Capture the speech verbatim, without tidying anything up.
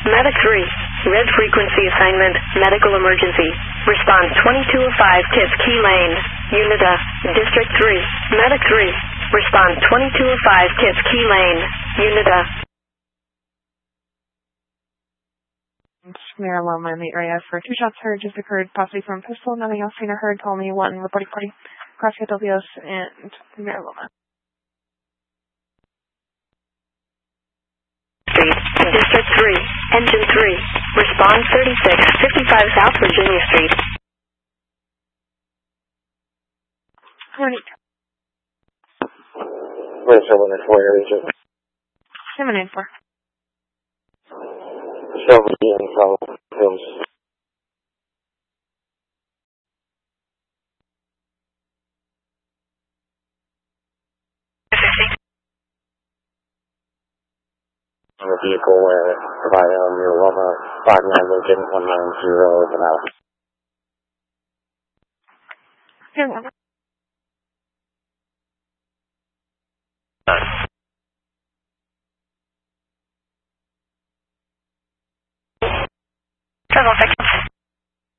Medic three. Red frequency assignment, medical emergency. Response twenty-two oh five, Kids Key Lane. Unida, District three. Medic three. Response twenty-two oh five, Kids Key Lane. Unida. Samara Loma in the area for two shots heard just occurred, possibly from pistol. Nothing else seen or heard. Call me one. Reporting party. Crosscut Del Dios and Samara Loma. District three. Engine three. Respond thirty-six fifty-five South Virginia Street. Where's seven eight four area? seven eight four. seven in South Hills. On a vehicle where provided on your Loma five nine Lincoln one nine zero Nevada. Several seconds.